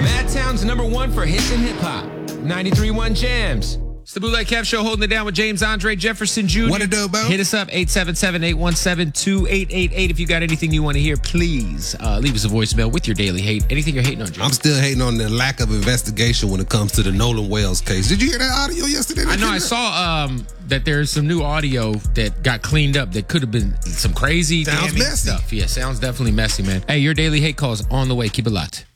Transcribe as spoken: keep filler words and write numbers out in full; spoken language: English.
Madtown's number one for hits and hip hop. ninety-three point one Jams. It's the Bootleg Kev Show, holding it down with James Andre Jefferson Junior What it do, Bo? Hit us up, eight seven seven, eight one seven, two eight eight eight. If you got anything you want to hear, please uh, leave us a voicemail with your daily hate. Anything you're hating on, James? I'm still hating on the lack of investigation when it comes to the Nolan Wells case. Did you hear that audio yesterday? I know. I saw um, that there's some new audio that got cleaned up that could have been some crazy Sounds damning messy. stuff. Yeah, sounds definitely messy, man. Hey, your daily hate calls on the way. Keep it locked.